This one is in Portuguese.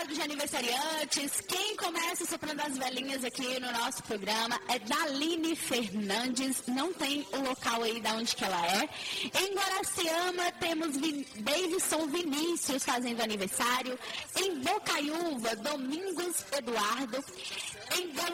rodada de aniversariantes. Quem começa soprando as velhinhas aqui no nosso programa é Daline Fernandes. Não tem o local aí de onde que ela é. Em Guaraciama temos Davidson Vinícius fazendo aniversário. Em Bocaiúva, Domingos Eduardo. Em Belo